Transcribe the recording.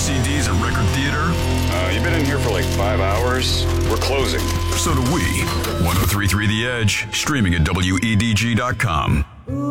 CDs at Record Theater? You've been in here for like 5 hours. We're closing. So do we. 103.3 The Edge, streaming at WEDG.com.